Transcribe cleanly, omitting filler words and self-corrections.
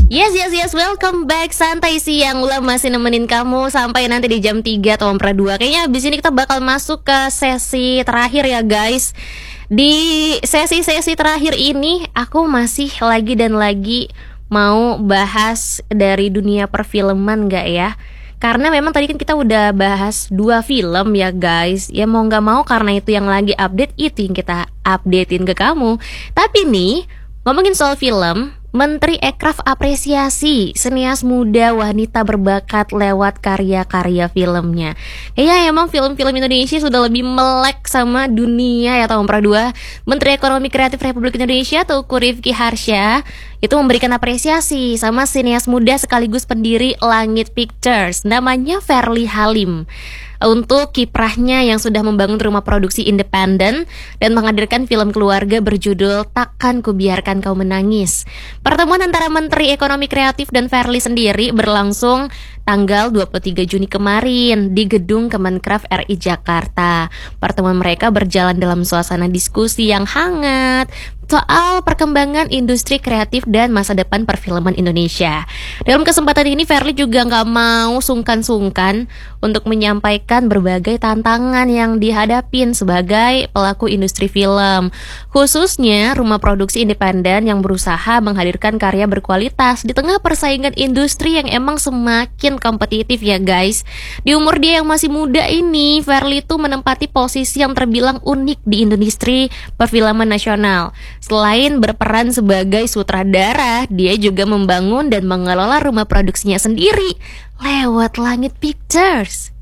Yes, welcome back. Santai siang Ula masih nemenin kamu sampai nanti di jam 3 atau jam 2. Kayaknya abis ini kita bakal masuk ke sesi terakhir ya guys. Di sesi-sesi terakhir ini aku masih lagi mau bahas dari dunia perfilman gak ya? Karena memang tadi kan kita udah bahas 2 film ya guys. Ya mau gak mau karena itu yang lagi update, itu yang kita updatein ke kamu. Tapi nih, ngomongin soal film, Menteri Ekraf apresiasi senias muda wanita berbakat lewat karya-karya filmnya. Kayaknya emang film-film Indonesia sudah lebih melek sama dunia ya tahun pra 2. Menteri Ekonomi Kreatif Republik Indonesia Teuku Rizky Harsha itu memberikan apresiasi sama senias muda sekaligus pendiri Langit Pictures, namanya Verly Halim, untuk kiprahnya yang sudah membangun rumah produksi independen dan menghadirkan film keluarga berjudul Takkan Kubiarkan Kau Menangis. Pertemuan antara Menteri Ekonomi Kreatif dan Verly sendiri berlangsung tanggal 23 Juni kemarin di Gedung Kemenkraf RI Jakarta. Pertemuan mereka berjalan dalam suasana diskusi yang hangat soal perkembangan industri kreatif dan masa depan perfilman Indonesia. Dalam kesempatan ini Verly juga gak mau sungkan-sungkan untuk menyampaikan berbagai tantangan yang dihadapin sebagai pelaku industri film, khususnya rumah produksi independen yang berusaha menghadirkan karya berkualitas di tengah persaingan industri yang emang semakin kompetitif ya guys. Di umur dia yang masih muda ini, Verly tuh menempati posisi yang terbilang unik di industri perfilman nasional. Selain berperan sebagai sutradara, dia juga membangun dan mengelola rumah produksinya sendiri lewat Langit Pictures.